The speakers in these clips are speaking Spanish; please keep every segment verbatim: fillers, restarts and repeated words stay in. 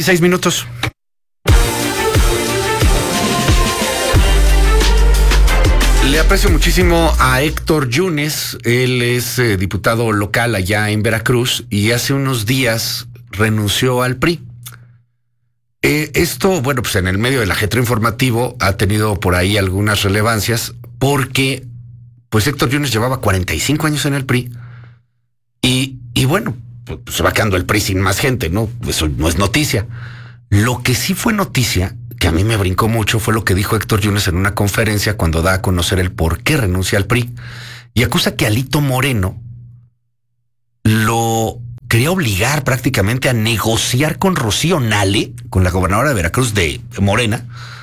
dieciséis minutos. Le aprecio muchísimo a Héctor Yunes. Él es eh, diputado local allá en Veracruz y hace unos días renunció al P R I. Eh, esto, bueno, pues en el medio del ajetreo informativo ha tenido por ahí algunas relevancias porque, pues Héctor Yunes llevaba cuarenta y cinco años en el P R I y, y bueno, pues se va quedando el P R I sin más gente, ¿no? Eso no es noticia. Lo que sí fue noticia, que a mí me brincó mucho, fue lo que dijo Héctor Yunes en una conferencia cuando da a conocer el por qué renuncia al P R I y acusa que Alito Moreno lo quería obligar prácticamente a negociar con Rocío Nale, con la gobernadora de Veracruz de Morena,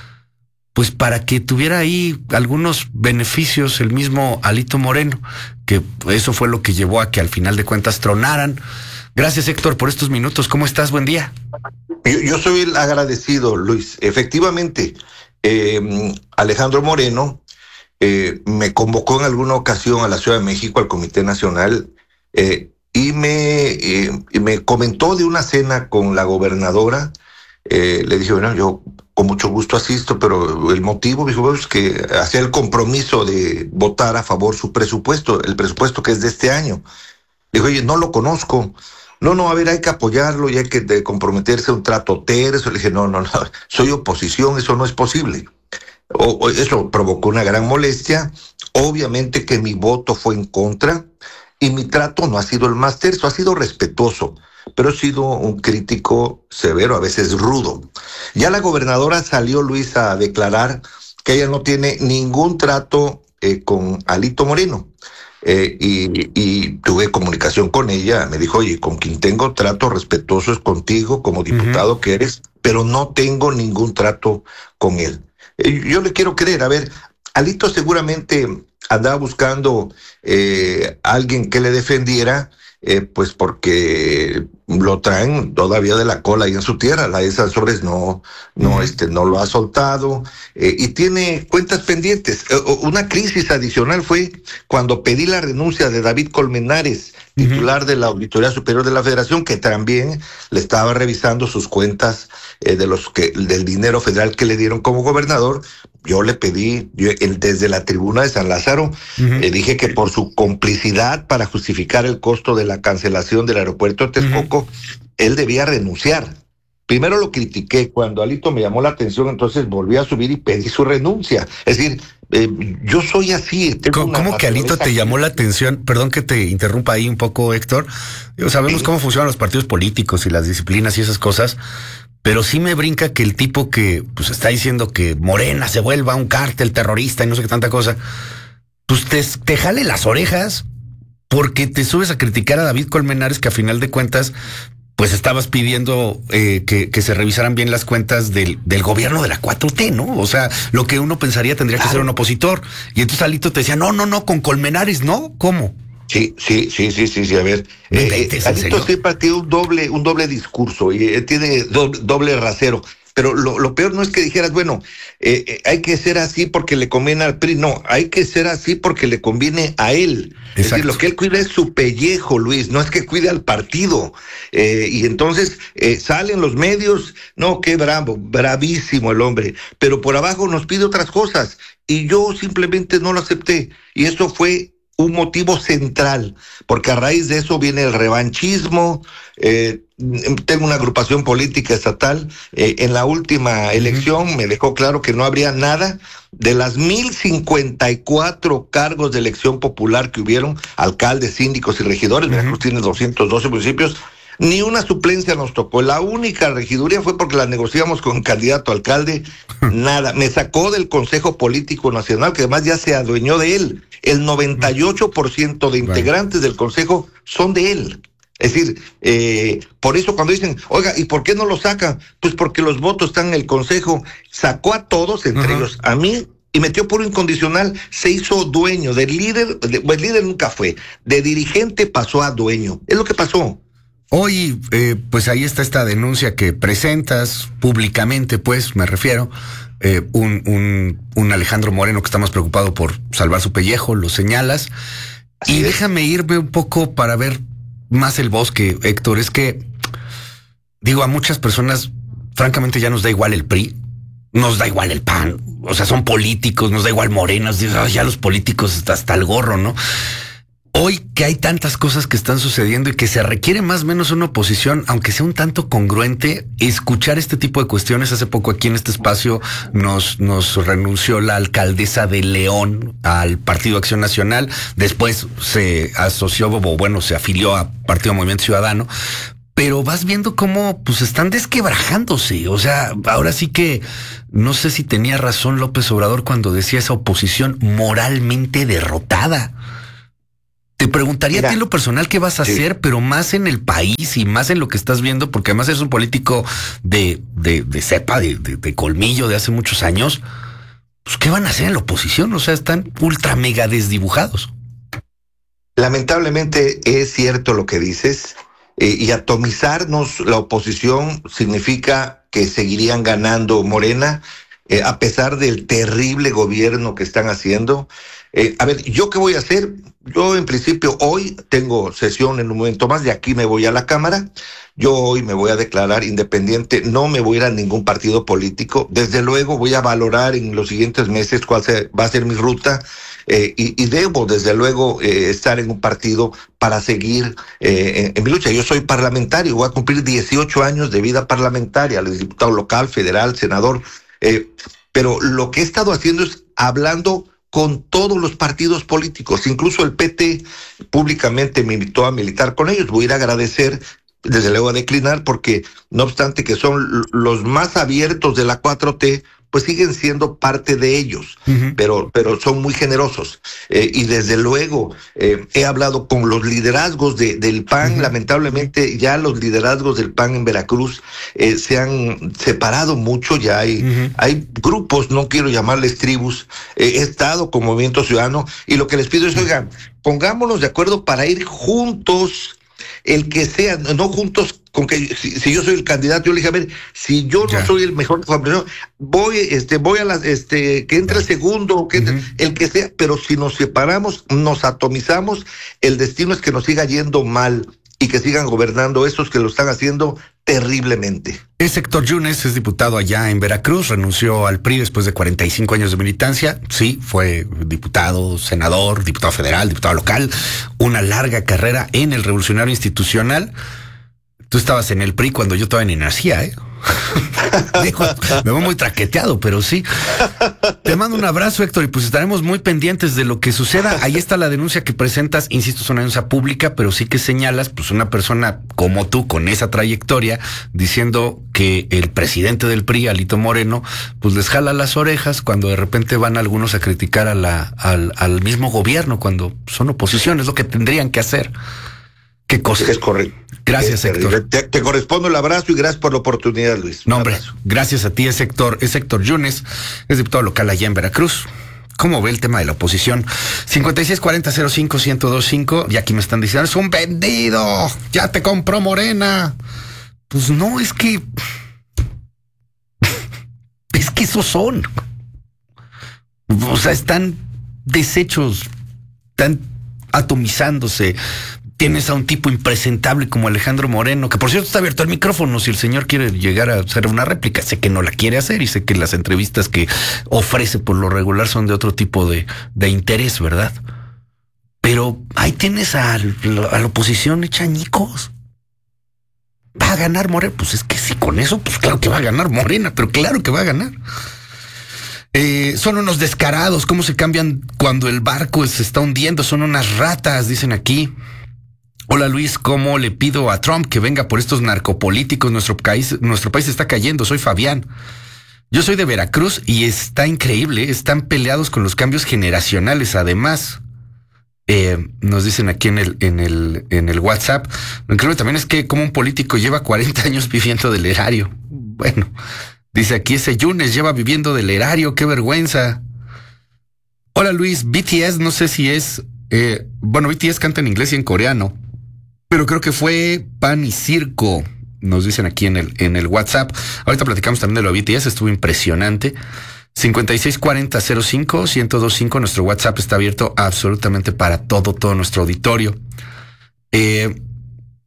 pues para que tuviera ahí algunos beneficios el mismo Alito Moreno, que eso fue lo que llevó a que al final de cuentas tronaran. Gracias, Héctor, por estos minutos. ¿Cómo estás? Buen día. Yo, yo soy el agradecido, Luis. Efectivamente, eh, Alejandro Moreno eh, me convocó en alguna ocasión a la Ciudad de México, al Comité Nacional, eh, y me, eh, y me comentó de una cena con la gobernadora. Eh, le dije, bueno, yo con mucho gusto asisto, pero el motivo, dijo, bueno, es que hacía el compromiso de votar a favor su presupuesto, el presupuesto que es de este año. Le dije, oye, no lo conozco. No, no, a ver, hay que apoyarlo y hay que de, comprometerse a un trato terso. Le dije, no, no, no, soy oposición, eso no es posible. O, o, eso provocó una gran molestia. Obviamente que mi voto fue en contra y mi trato no ha sido el más terso, ha sido respetuoso, pero he sido un crítico severo, a veces rudo. Ya la gobernadora salió, Luis, a declarar que ella no tiene ningún trato eh, con Alito Moreno. Eh, y, y tuve comunicación con ella, me dijo, oye, con quien tengo trato respetuoso es contigo, como diputado uh-huh. que eres, pero no tengo ningún trato con él. Eh, yo le quiero creer, a ver, Alito seguramente andaba buscando eh, alguien que le defendiera, eh, pues porque lo traen todavía de la cola ahí en su tierra, la de esas sobres no, no, uh-huh. este, no lo ha soltado, eh, y tiene cuentas pendientes. Eh, una crisis adicional fue cuando pedí la renuncia de David Colmenares, titular uh-huh. de la Auditoría Superior de la Federación, que también le estaba revisando sus cuentas eh, de los que, del dinero federal que le dieron como gobernador. Yo le pedí, yo, el, desde la tribuna de San Lázaro, uh-huh. le dije que por su complicidad para justificar el costo de la cancelación del aeropuerto de Texcoco, uh-huh. él debía renunciar. Primero lo critiqué, cuando Alito me llamó la atención, entonces volví a subir y pedí su renuncia. Es decir, eh, yo soy así. ¿Cómo, ¿cómo que Alito te llamó la atención? Perdón que te interrumpa ahí un poco, Héctor. Digo, sabemos sí. cómo funcionan los partidos políticos y las disciplinas y esas cosas, pero sí me brinca que el tipo que pues está diciendo que Morena se vuelva un cártel terrorista y no sé qué tanta cosa, pues te, te jale las orejas porque te subes a criticar a David Colmenares, que a final de cuentas pues estabas pidiendo eh, que, que se revisaran bien las cuentas del, del gobierno de la cuatro T, ¿no? O sea, lo que uno pensaría tendría claro. que ser un opositor. Y entonces Alito te decía, no, no, no, con Colmenares, ¿no? ¿Cómo? Sí, sí, sí, sí, sí, sí, a ver. Eh, eh, Alito siempre tiene un doble, un doble discurso y eh, tiene doble, doble rasero. Pero lo, lo peor no es que dijeras, bueno, eh, eh, hay que ser así porque le conviene al P R I. No, hay que ser así porque le conviene a él. Exacto. Es decir, lo que él cuida es su pellejo, Luis, no es que cuide al partido. Eh, y entonces eh, salen los medios, no, qué bravo, bravísimo el hombre, pero por abajo nos pide otras cosas. Y yo simplemente no lo acepté. Y eso fue un motivo central, porque a raíz de eso viene el revanchismo. Eh, tengo una agrupación política estatal, eh, en la última elección uh-huh. me dejó claro que no habría nada de las mil cincuenta y cuatro cargos de elección popular que hubieron, alcaldes, síndicos y regidores. uh-huh. Veracruz tiene doscientos doce municipios, ni una suplencia nos tocó. La única regiduría fue porque la negociamos con un candidato a alcalde. Nada, me sacó del Consejo Político Nacional, que además ya se adueñó de él. El noventa y ocho por ciento de integrantes del Consejo son de él. Es decir, eh, por eso cuando dicen, oiga, ¿y por qué no lo sacan? Pues porque los votos están en el Consejo. Sacó a todos, entre uh-huh. ellos a mí, y metió por incondicional. Se hizo dueño del líder, de, pues líder nunca fue, de dirigente pasó a dueño. Es lo que pasó. Hoy, eh, pues ahí está esta denuncia que presentas públicamente, pues, me refiero, eh, un, un, un Alejandro Moreno que está más preocupado por salvar su pellejo, lo señalas. Así y es. Déjame irme un poco para ver más el bosque, Héctor. Es que, digo, a muchas personas francamente ya nos da igual el P R I, nos da igual el P A N, o sea, son políticos, nos da igual Morena, oh, ya los políticos hasta, hasta el gorro, ¿no? Hoy que hay tantas cosas que están sucediendo y que se requiere más o menos una oposición, aunque sea un tanto congruente, escuchar este tipo de cuestiones. Hace poco aquí en este espacio nos, nos renunció la alcaldesa de León al Partido Acción Nacional, después se asoció, o bueno, se afilió a Partido Movimiento Ciudadano, pero vas viendo cómo pues están desquebrajándose. O sea, ahora sí que no sé si tenía razón López Obrador cuando decía esa oposición moralmente derrotada. Te preguntaría Mira, a ti en lo personal qué vas a sí. hacer, pero más en el país y más en lo que estás viendo, porque además eres un político de, de, de cepa, de, de, de colmillo de hace muchos años. Pues, ¿qué van a hacer en la oposición? O sea, están ultra mega desdibujados. Lamentablemente es cierto lo que dices, eh, y atomizarnos la oposición significa que seguirían ganando Morena, eh, a pesar del terrible gobierno que están haciendo. Eh, a ver, ¿yo qué voy a hacer? Yo en principio hoy tengo sesión en un momento más, de aquí me voy a la Cámara. Yo hoy me voy a declarar independiente, no me voy a ir a ningún partido político. Desde luego voy a valorar en los siguientes meses cuál se, va a ser mi ruta, eh, y, y debo desde luego eh, estar en un partido para seguir eh, en, en mi lucha. Yo soy parlamentario, voy a cumplir dieciocho años de vida parlamentaria, diputado local, federal, senador, eh, pero lo que he estado haciendo es hablando con todos los partidos políticos, incluso el P T públicamente me invitó a militar con ellos. Voy a ir a agradecer, desde luego a declinar, porque no obstante que son los más abiertos de la cuatro T, pues siguen siendo parte de ellos, uh-huh. pero, pero son muy generosos. Eh, y desde luego eh, he hablado con los liderazgos de, del P A N, uh-huh. lamentablemente ya los liderazgos del P A N en Veracruz eh, se han separado mucho, ya hay, uh-huh. hay grupos, no quiero llamarles tribus. Eh, he estado con Movimiento Ciudadano y lo que les pido es, oigan, pongámonos de acuerdo para ir juntos, el que sea, no juntos con que si, si yo soy el candidato, yo le dije, a ver, si yo ya. no soy el mejor, voy, este, voy a la, este, que entre el segundo, que entre, uh-huh. el que sea, pero si nos separamos, nos atomizamos, el destino es que nos siga yendo mal y que sigan gobernando estos que lo están haciendo terriblemente. Es Héctor Yunes, es diputado allá en Veracruz, renunció al P R I después de cuarenta y cinco años de militancia. Sí, fue diputado, senador, diputado federal, diputado local, una larga carrera en el Revolucionario Institucional. Tú estabas en el P R I cuando yo todavía ni nacía, ¿eh? Digo, me voy muy traqueteado, pero sí. Te mando un abrazo, Héctor, y pues estaremos muy pendientes de lo que suceda. Ahí está la denuncia que presentas, insisto, es una denuncia pública, pero sí que señalas, pues una persona como tú, con esa trayectoria, diciendo que el presidente del P R I, Alito Moreno, pues les jala las orejas cuando de repente van algunos a criticar a la, al, al mismo gobierno, cuando son oposición, es lo que tendrían que hacer. ¿Qué cosa? Es correcto. Gracias, es, Héctor. Te, te correspondo el abrazo y gracias por la oportunidad, Luis. No, hombre, gracias a ti, es Héctor, es Héctor Yunes, es diputado local allá en Veracruz. ¿Cómo ve el tema de la oposición? cincuenta y seis cuarenta cero cinco ciento veinticinco, y aquí me están diciendo, es un vendido, ya te compró Morena. Pues no, es que... es que esos son. O sea, están deshechos, están atomizándose. Tienes a un tipo impresentable como Alejandro Moreno, que por cierto está abierto el micrófono si el señor quiere llegar a hacer una réplica. Sé que no la quiere hacer y sé que las entrevistas que ofrece por lo regular son de otro tipo de, de interés, ¿verdad? Pero ahí tienes a, a la oposición hecha añicos. ¿Va a ganar Morena? Pues es que sí, con eso, pues claro que va a ganar Morena, pero claro que va a ganar. Eh, son unos descarados, ¿cómo se cambian cuando el barco se está hundiendo? Son unas ratas, dicen aquí. Hola Luis, ¿cómo le pido a Trump que venga por estos narcopolíticos? Nuestro país, nuestro país está cayendo. Soy Fabián. Yo soy de Veracruz y está increíble. Están peleados con los cambios generacionales. Además, eh, nos dicen aquí en el, en el, en el WhatsApp. Lo increíble también es que como un político lleva cuarenta años viviendo del erario. Bueno, dice aquí ese Yunes lleva viviendo del erario. ¡Qué vergüenza! Hola Luis, B T S, no sé si es... Eh, bueno, B T S canta en inglés y en coreano. Pero creo que fue Pan y Circo, nos dicen aquí en el, en el WhatsApp. Ahorita platicamos también de lo de B T S, estuvo impresionante. cincuenta y seis cuarenta cero cinco ciento veinticinco, nuestro WhatsApp está abierto absolutamente para todo, todo nuestro auditorio. Eh,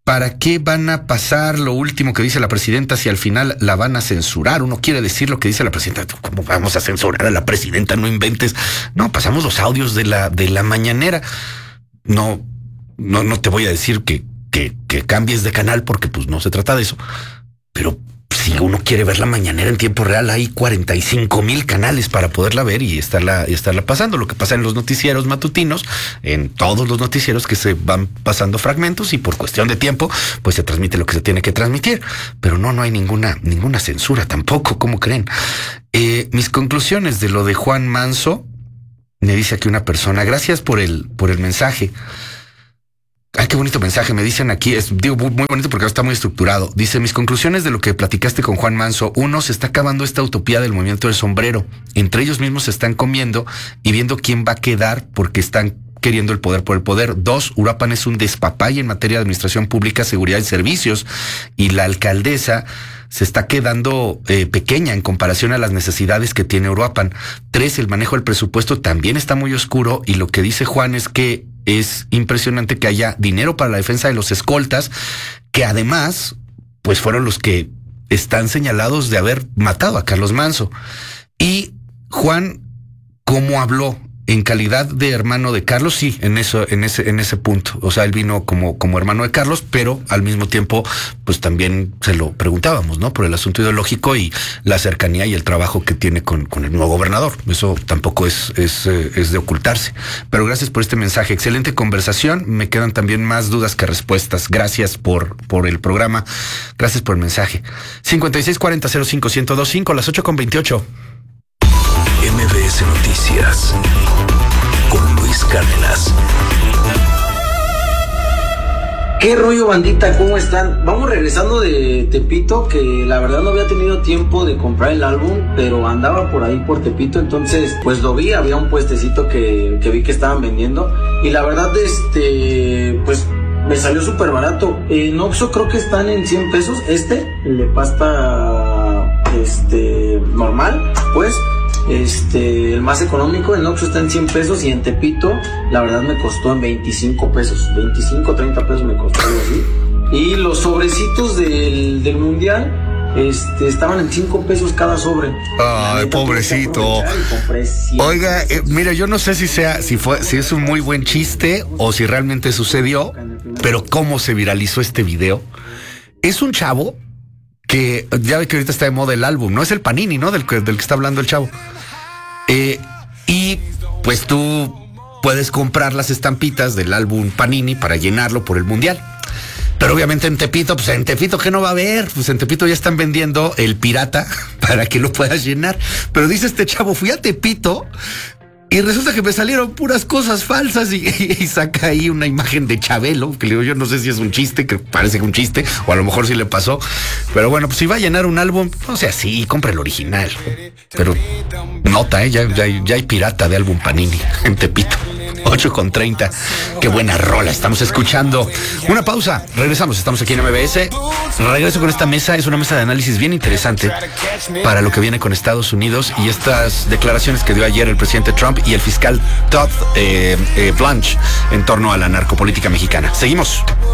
¿para qué van a pasar lo último que dice la presidenta si al final la van a censurar? Uno quiere decir lo que dice la presidenta. ¿Cómo vamos a censurar a la presidenta? No inventes. No, pasamos los audios de la, de la mañanera. No, no, no te voy a decir que, que, que cambies de canal porque pues no se trata de eso. Pero si uno quiere ver la mañanera en tiempo real, hay cuarenta y cinco mil canales para poderla ver y estarla, y estarla pasando. Lo que pasa en los noticieros matutinos, en todos los noticieros que se van pasando fragmentos y por cuestión de tiempo, pues se transmite lo que se tiene que transmitir. Pero no, no hay ninguna, ninguna censura tampoco, ¿cómo creen? Eh, mis conclusiones de lo de Juan Manso, me dice aquí una persona, gracias por el, por el mensaje. Ay, qué bonito mensaje. Me dicen aquí, es digo muy, muy bonito porque está muy estructurado. Dice, mis conclusiones de lo que platicaste con Juan Manso. Uno, se está acabando esta utopía del movimiento del sombrero. Entre ellos mismos se están comiendo y viendo quién va a quedar porque están queriendo el poder por el poder. Dos, Uruapan es un despapay en materia de administración pública, seguridad y servicios. Y la alcaldesa se está quedando eh, pequeña en comparación a las necesidades que tiene Uruapan. Tres, el manejo del presupuesto también está muy oscuro y lo que dice Juan es que es impresionante que haya dinero para la defensa de los escoltas, que además, pues fueron los que están señalados de haber matado a Carlos Manso. Y Juan, ¿cómo habló? En calidad de hermano de Carlos, sí, en eso, en ese, en ese punto. O sea, él vino como, como hermano de Carlos, pero al mismo tiempo, pues también se lo preguntábamos, ¿no? Por el asunto ideológico y la cercanía y el trabajo que tiene con, con el nuevo gobernador. Eso tampoco es, es, es de ocultarse. Pero gracias por este mensaje. Excelente conversación. Me quedan también más dudas que respuestas. Gracias por, por el programa. Gracias por el mensaje. cincuenta y seis cuarenta cero cinco ciento veinticinco, las ocho con veintiocho. M B S Noticias con Luis Cárdenas. ¿Qué rollo, bandita? ¿Cómo están? Vamos regresando de Tepito, que la verdad no había tenido tiempo de comprar el álbum, pero andaba por ahí por Tepito, entonces pues lo vi, había un puestecito que, que vi que estaban vendiendo y la verdad este pues me salió súper barato. En Oxxo creo que están en cien pesos, este, el de pasta este normal, pues Este, el más económico en Oxxo está en cien pesos y en Tepito la verdad me costó en veinticinco pesos, veinticinco, treinta pesos me costó algo así. Y los sobrecitos del, del mundial este, estaban en cinco pesos cada sobre. Ay, pobrecito. Oiga, eh, mira, yo no sé si sea, si fue, si es un muy buen chiste o si realmente sucedió, pero cómo se viralizó este video. Es un chavo que ya ve que ahorita está de moda el álbum, ¿no? Es el Panini, ¿no? Del que, del que está hablando el chavo. Eh, y pues tú puedes comprar las estampitas del álbum Panini para llenarlo por el mundial. Pero obviamente en Tepito, pues en Tepito, ¿qué no va a haber? Pues en Tepito ya están vendiendo el pirata para que lo puedas llenar. Pero dice este chavo, fui a Tepito y resulta que me salieron puras cosas falsas y, y, y saca ahí una imagen de Chabelo, que le digo, yo no sé si es un chiste, que parece que un chiste, o a lo mejor sí le pasó. Pero bueno, pues si va a llenar un álbum, no sea así, compra el original. Pero nota, ¿eh? Ya, ya, ya hay pirata de álbum Panini en Tepito. ocho con treinta. Qué buena rola estamos escuchando. Una pausa, regresamos, estamos aquí en M B S. Regreso con esta mesa, es una mesa de análisis bien interesante para lo que viene con Estados Unidos y estas declaraciones que dio ayer el presidente Trump y el fiscal Todd eh, eh, Blanche en torno a la narcopolítica mexicana. Seguimos.